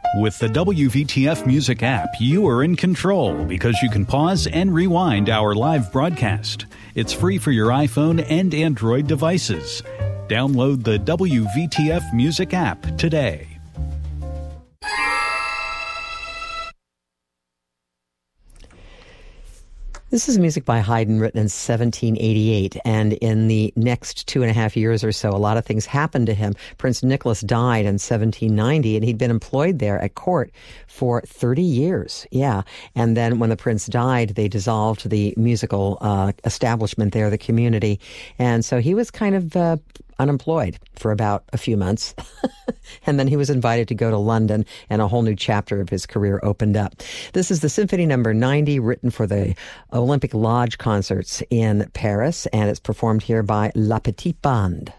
With the WVTF Music app, you are in control because you can pause and rewind our live broadcast. It's free for your iPhone and Android devices. Download the WVTF Music app today. This is music by Haydn written in 1788, and in the next 2.5 years or so, a lot of things happened to him. Prince Nicholas died in 1790, and he'd been employed there at court for 30 years. Yeah, and then when the prince died, they dissolved the musical establishment there, the community, and so he was kind of unemployed for about a few months. And then he was invited to go to London, and a whole new chapter of his career opened up. This is the Symphony Number 90, written for the Olympic Lodge concerts in Paris, and it's performed here by La Petite Bande.